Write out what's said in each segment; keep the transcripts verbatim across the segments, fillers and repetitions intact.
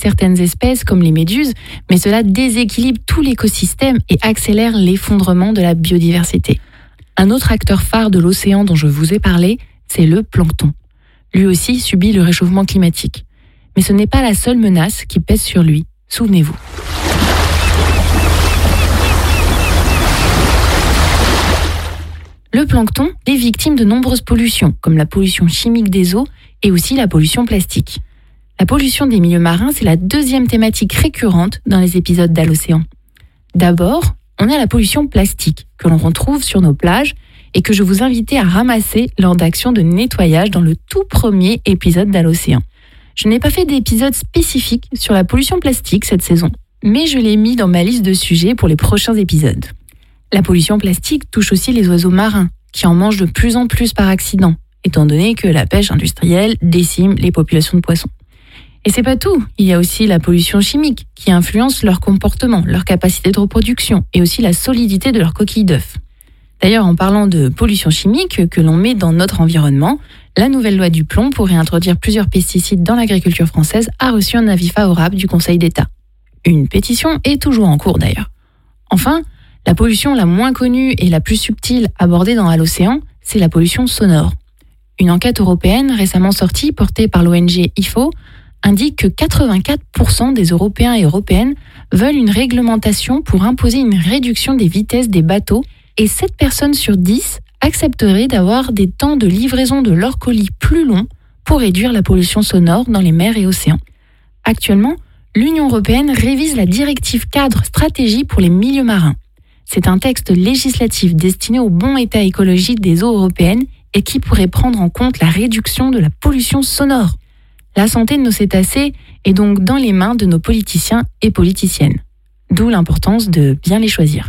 certaines espèces comme les méduses, mais cela déséquilibre tout l'écosystème et accélère l'effondrement de la biodiversité. Un autre acteur phare de l'océan dont je vous ai parlé, c'est le plancton. Lui aussi subit le réchauffement climatique. Mais ce n'est pas la seule menace qui pèse sur lui, souvenez-vous. Le plancton est victime de nombreuses pollutions, comme la pollution chimique des eaux et aussi la pollution plastique. La pollution des milieux marins, c'est la deuxième thématique récurrente dans les épisodes d'À l'océan. D'abord, on a la pollution plastique que l'on retrouve sur nos plages et que je vous invitais à ramasser lors d'actions de nettoyage dans le tout premier épisode d'À l'océan. Je n'ai pas fait d'épisode spécifique sur la pollution plastique cette saison, mais je l'ai mis dans ma liste de sujets pour les prochains épisodes. La pollution plastique touche aussi les oiseaux marins, qui en mangent de plus en plus par accident, étant donné que la pêche industrielle décime les populations de poissons. Et c'est pas tout, il y a aussi la pollution chimique, qui influence leur comportement, leur capacité de reproduction, et aussi la solidité de leur coquille d'œuf. D'ailleurs, en parlant de pollution chimique que l'on met dans notre environnement, la nouvelle loi du plomb pour réintroduire plusieurs pesticides dans l'agriculture française a reçu un avis favorable du Conseil d'État. Une pétition est toujours en cours d'ailleurs. Enfin, la pollution la moins connue et la plus subtile abordée dans À l'océan, c'est la pollution sonore. Une enquête européenne récemment sortie, portée par l'O N G I F O, indique que quatre-vingt-quatre pour cent des Européens et Européennes veulent une réglementation pour imposer une réduction des vitesses des bateaux et sept personnes sur dix accepteraient d'avoir des temps de livraison de leurs colis plus longs pour réduire la pollution sonore dans les mers et océans. Actuellement, l'Union européenne révise la directive cadre stratégie pour les milieux marins. C'est un texte législatif destiné au bon état écologique des eaux européennes et qui pourrait prendre en compte la réduction de la pollution sonore. La santé de nos cétacés est donc dans les mains de nos politiciens et politiciennes. D'où l'importance de bien les choisir.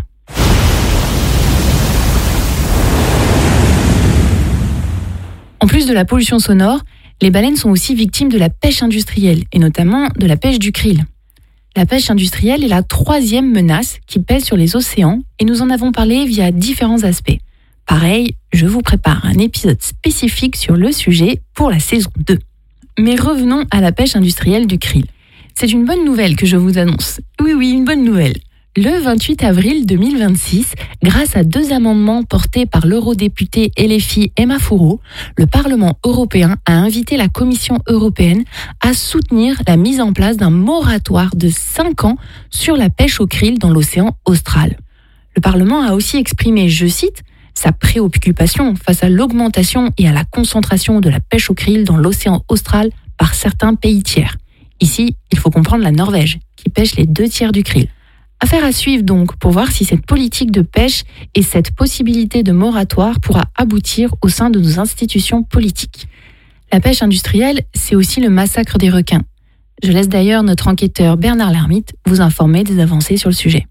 En plus de la pollution sonore, les baleines sont aussi victimes de la pêche industrielle et notamment de la pêche du krill. La pêche industrielle est la troisième menace qui pèse sur les océans et nous en avons parlé via différents aspects. Pareil, je vous prépare un épisode spécifique sur le sujet pour la saison deux. Mais revenons à la pêche industrielle du krill. C'est une bonne nouvelle que je vous annonce. Oui, oui, une bonne nouvelle. Le vingt-huit avril deux mille vingt-six, grâce à deux amendements portés par l'eurodéputée L F I Emma Fourreau, le Parlement européen a invité la Commission européenne à soutenir la mise en place d'un moratoire de cinq ans sur la pêche au krill dans l'océan austral. Le Parlement a aussi exprimé, je cite, sa préoccupation face à l'augmentation et à la concentration de la pêche au krill dans l'océan austral par certains pays tiers. Ici, il faut comprendre la Norvège, qui pêche les deux tiers du krill. Affaire à suivre donc pour voir si cette politique de pêche et cette possibilité de moratoire pourra aboutir au sein de nos institutions politiques. La pêche industrielle, c'est aussi le massacre des requins. Je laisse d'ailleurs notre enquêteur Bernard Lermite vous informer des avancées sur le sujet.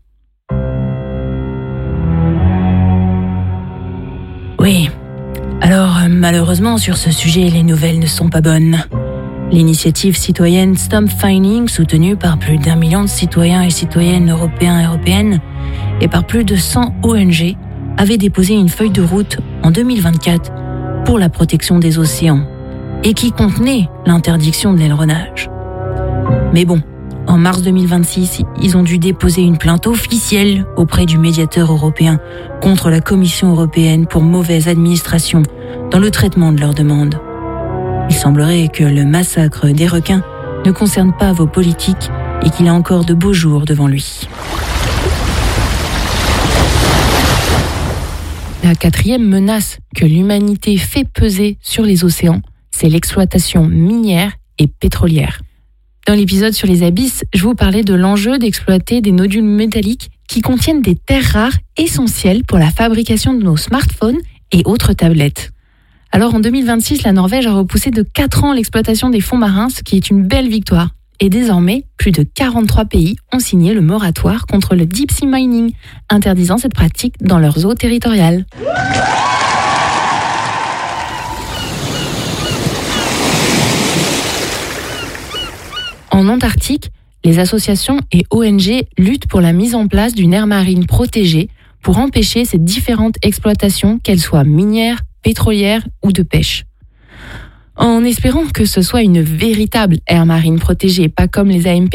Oui, alors malheureusement sur ce sujet, les nouvelles ne sont pas bonnes. L'initiative citoyenne Stop Fining, soutenue par plus d'un million de citoyens et citoyennes européens et européennes et par plus de cent O N G, avait déposé une feuille de route en deux mille vingt-quatre pour la protection des océans et qui contenait l'interdiction de l'aileronnage. Mais bon, en mars deux mille vingt-six, ils ont dû déposer une plainte officielle auprès du médiateur européen contre la Commission européenne pour mauvaise administration dans le traitement de leurs demandes. Il semblerait que le massacre des requins ne concerne pas vos politiques et qu'il a encore de beaux jours devant lui. La quatrième menace que l'humanité fait peser sur les océans, c'est l'exploitation minière et pétrolière. Dans l'épisode sur les abysses, je vous parlais de l'enjeu d'exploiter des nodules métalliques qui contiennent des terres rares essentielles pour la fabrication de nos smartphones et autres tablettes. Alors en deux mille vingt-six, la Norvège a repoussé de quatre ans l'exploitation des fonds marins, ce qui est une belle victoire. Et désormais, plus de quarante-trois pays ont signé le moratoire contre le deep sea mining, interdisant cette pratique dans leurs eaux territoriales. En Antarctique, les associations et O N G luttent pour la mise en place d'une aire marine protégée pour empêcher ces différentes exploitations, qu'elles soient minières, pétrolières ou de pêche. En espérant que ce soit une véritable aire marine protégée, pas comme les A M P